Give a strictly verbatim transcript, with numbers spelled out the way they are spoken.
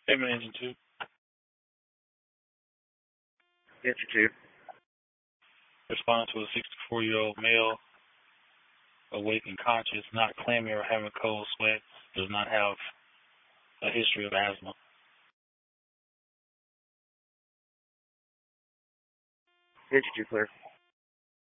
Payment engine two. Engine two. Responding to a sixty-four-year-old male, awake and conscious, not clammy or having cold sweat, does not have a history of asthma. Engine two clear.